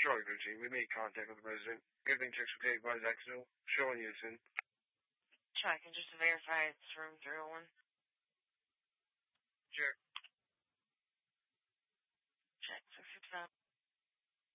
Charlie 13, we made contact with the resident. Everything checks okay by Zaxville. Showing Unison. Check, and just to verify it's room 301. Check.